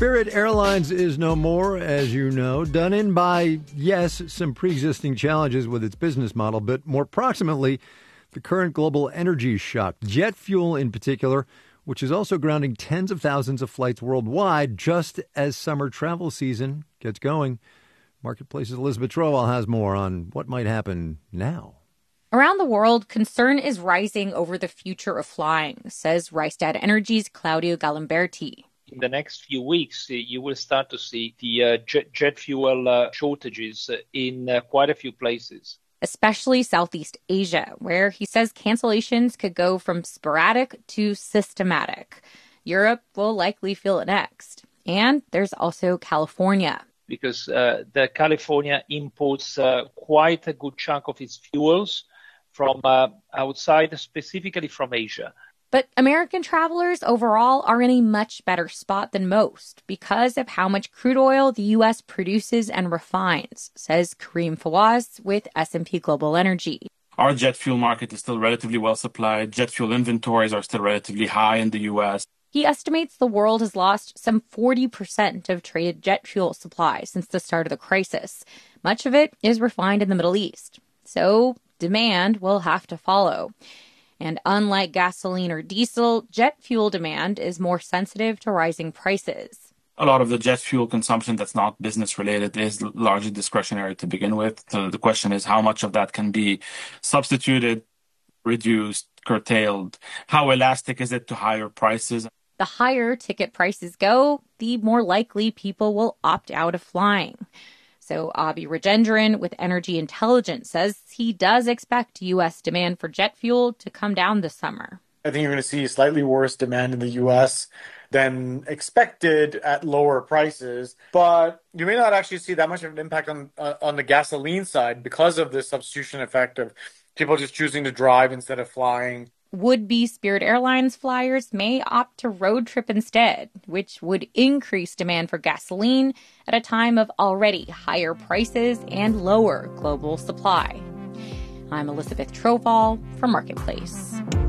Spirit Airlines is no more, as you know, done in by, yes, some pre-existing challenges with its business model, but more proximately, the current global energy shock. Jet fuel in particular, which is also grounding tens of thousands of flights worldwide just as summer travel season gets going. Marketplace's Elizabeth Trowell has more on what might happen now. Around the world, concern is rising over the future of flying, says Rystad Energy's Claudio Galimberti. In the next few weeks, you will start to see the jet fuel shortages in quite a few places. Especially Southeast Asia, where he says cancellations could go from sporadic to systematic. Europe will likely feel it next. And there's also California. Because the California imports quite a good chunk of its fuels from outside, specifically from Asia. But American travelers overall are in a much better spot than most because of how much crude oil the U.S. produces and refines, says Kareem Fawaz with S&P Global Energy. Our jet fuel market is still relatively well supplied. Jet fuel inventories are still relatively high in the U.S. He estimates the world has lost some 40% of traded jet fuel supply since the start of the crisis. Much of it is refined in the Middle East. So demand will have to follow. And unlike gasoline or diesel, jet fuel demand is more sensitive to rising prices. A lot of the jet fuel consumption that's not business related is largely discretionary to begin with. So the question is how much of that can be substituted, reduced, curtailed? How elastic is it to higher prices? The higher ticket prices go, the more likely people will opt out of flying. So Avi Rajendran with Energy Intelligence says he does expect U.S. demand for jet fuel to come down this summer. I think you're going to see slightly worse demand in the U.S. than expected at lower prices. But you may not actually see that much of an impact on the gasoline side because of the substitution effect of people just choosing to drive instead of flying. Would-be Spirit Airlines flyers may opt to road trip instead, which would increase demand for gasoline at a time of already higher prices and lower global supply. I'm Elizabeth Trowell for Marketplace.